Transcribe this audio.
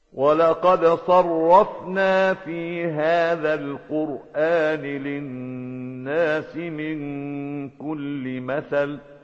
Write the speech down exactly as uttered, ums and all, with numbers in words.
وَلَقَدْ صَرَّفْنَا فِي هَذَا الْقُرْآنِ لِلنَّاسِ مِنْ كُلِّ مَثَلٍ